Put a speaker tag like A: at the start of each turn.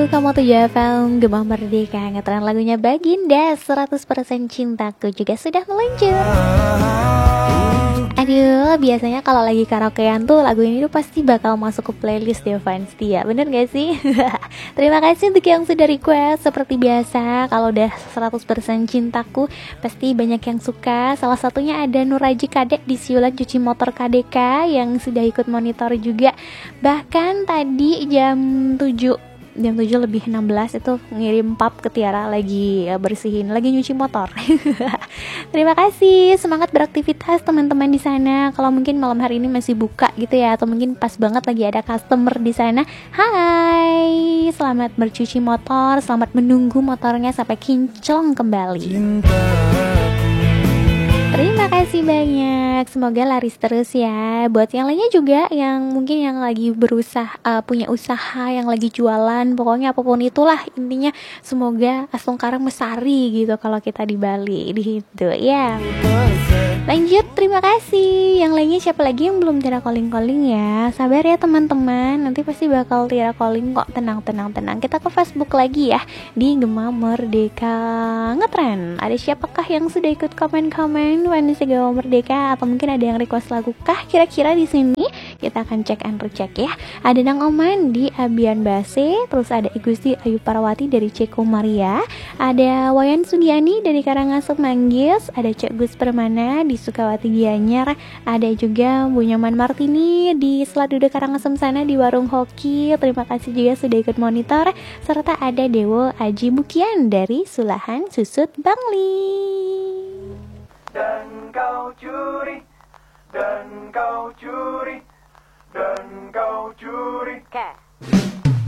A: kamu tuh FM Gemah Merdeka, ngetren lagunya Baginda 100% Cintaku juga sudah meluncur. Aduh, biasanya kalau lagi karaokean tuh lagu ini tuh pasti bakal masuk ke playlist deh fans setia. Bener gak sih? Terima kasih untuk yang sudah request. Seperti biasa, kalau udah 100% Cintaku pasti banyak yang suka. Salah satunya ada Nuraji Kadek di Siulan Cuci Motor KDK yang sudah ikut monitor juga. Bahkan tadi jam 7 lebih 16 itu ngirim pap ke Tiara lagi bersihin, lagi nyuci motor. Terima kasih, semangat beraktivitas teman-teman di sana. Kalau mungkin malam hari ini masih buka gitu ya, atau mungkin pas banget lagi ada customer di sana. Hai, selamat bercuci motor, selamat menunggu motornya sampai kinclong kembali. Terima kasih banyak, semoga laris terus ya. Buat yang lainnya juga yang mungkin yang lagi berusaha, punya usaha, yang lagi jualan, pokoknya apapun itulah intinya, semoga Astung Karang mesari gitu kalau kita di Bali gitu ya. Lanjut, terima kasih. Yang lainnya siapa lagi yang belum Tiara calling ya? Sabar ya teman-teman, nanti pasti bakal Tiara calling kok. Tenang. Kita ke Facebook lagi ya, di Gemah Merdeka Ngetren. Ada siapakah yang sudah ikut komen-komen Wanita Gemah Merdeka, atau mungkin ada yang request lagu kah kira-kira di sini? Kita akan cek and recheck ya. Ada Nang Oman di Abian Base, terus ada Igusti Ayu Parawati dari Ceko Maria, ada Wayan Sugiani dari Karangasem Manggis, ada Cek Gus Permana di Sukawati Gianyar, ada juga Bu Nyoman Martini di Selat Duda Karangasem sana di Warung Hoki. Terima kasih juga sudah ikut monitor, serta ada Dewo Aji Bukian dari Sulahan Susut Bangli.
B: Dan kau curi, dan kau curi, dan kau curi.